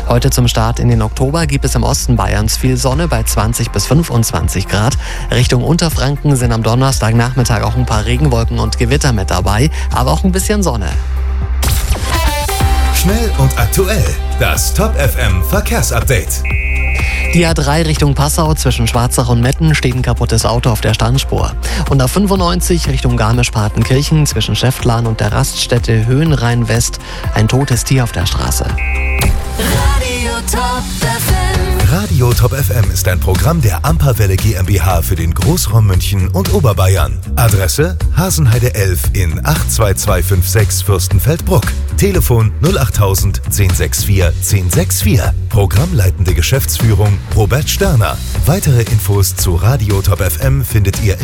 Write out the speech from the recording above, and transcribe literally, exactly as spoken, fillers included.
Heute zum Start in den Oktober gibt es im Osten Bayerns viel Sonne bei zwanzig bis fünfundzwanzig Grad. Richtung Unterfranken sind am Donnerstagnachmittag auch ein paar Regenwolken und Gewitter mit dabei, aber auch ein bisschen Sonne. Schnell und aktuell, das Top F M Verkehrsupdate. Die A drei Richtung Passau zwischen Schwarzach und Metten steht ein kaputtes Auto auf der Standspur. Und A fünfundneunzig Richtung Garmisch-Partenkirchen zwischen Schäftlarn und der Raststätte Höhenrhein-West ein totes Tier auf der Straße. Radio Top F M. Radio Top F M ist ein Programm der Amperwelle GmbH für den Großraum München und Oberbayern. Adresse Hasenheide elf in acht zwei zwei fünf sechs Fürstenfeldbruck. Telefon null achttausend zehn vierundsechzig zehn vierundsechzig. Programmleitende Geschäftsführung Robert Sterner. Weitere Infos zu Radio Top F M findet ihr im